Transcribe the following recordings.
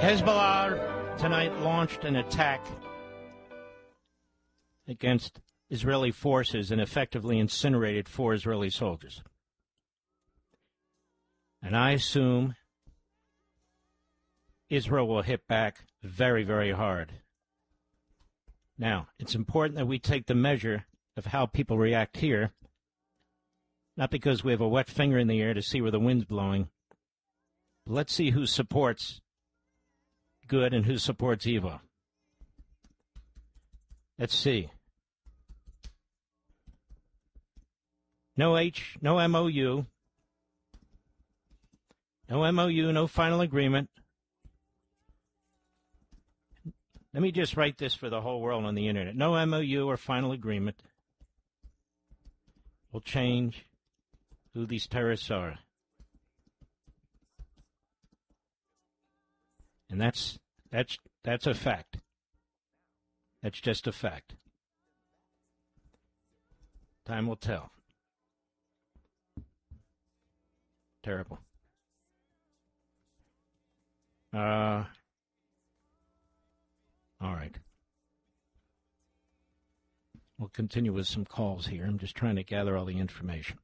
Hezbollah tonight launched an attack against Israeli forces and effectively incinerated 4 Israeli soldiers. And I assume Israel will hit back very, very hard. Now, it's important that we take the measure of how people react here, not because we have a wet finger in the air to see where the wind's blowing, but let's see who supports good and who supports evil. Let's see. No MOU. No MOU, no final agreement. Let me just write this for the whole world on the internet. No MOU or final agreement will change who these terrorists are. And that's a fact. That's just a fact. Time will tell. Terrible. All right. We'll continue with some calls here. I'm just trying to gather all the information.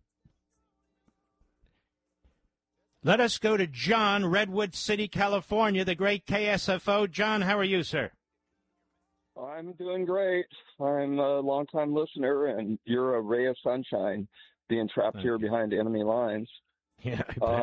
Let us go to John, Redwood City, California, the great KSFO. John, how are you, sir? I'm doing great. I'm a longtime listener, and you're a ray of sunshine being trapped here behind enemy lines. Yeah,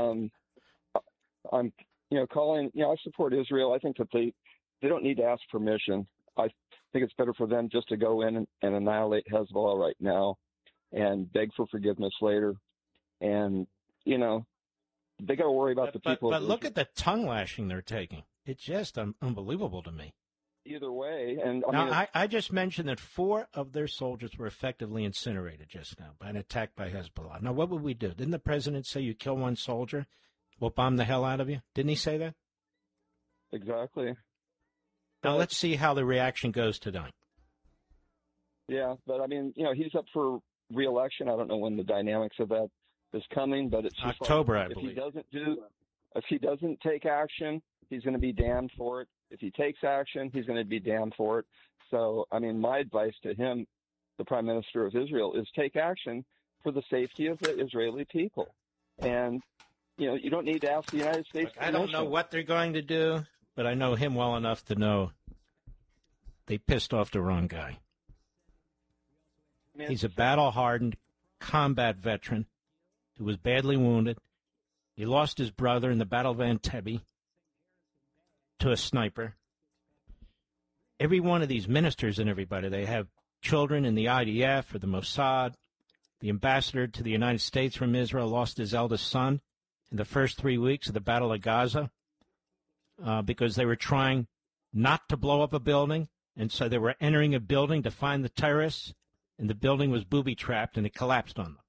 I'm, calling, I support Israel. I think that they don't need to ask permission. I think it's better for them just to go in and annihilate Hezbollah right now and beg for forgiveness later. And, they got to worry about the people. But look at the tongue lashing they're taking. It's just unbelievable to me. Either way. And I just mentioned that 4 of their soldiers were effectively incinerated just now by an attack by Hezbollah. Now, what would we do? Didn't the president say you kill 1 soldier, we'll bomb the hell out of you? Didn't he say that? Exactly. Now, let's see how the reaction goes tonight. Yeah, but he's up for re-election. I don't know when the dynamics of that is coming, but it's just October, like, I believe. If he doesn't take action, he's going to be damned for it. If he takes action, he's going to be damned for it. So, my advice to him, the Prime Minister of Israel, is take action for the safety of the Israeli people. And, you don't need to ask the United States. Look, I don't know what they're going to do, but I know him well enough to know they pissed off the wrong guy. He's a battle-hardened combat veteran who was badly wounded. He lost his brother in the Battle of Entebbe to a sniper. Every one of these ministers and everybody, they have children in the IDF or the Mossad. The ambassador to the United States from Israel lost his eldest son in the first 3 weeks of the Battle of Gaza because they were trying not to blow up a building, and so they were entering a building to find the terrorists, and the building was booby-trapped, and it collapsed on them.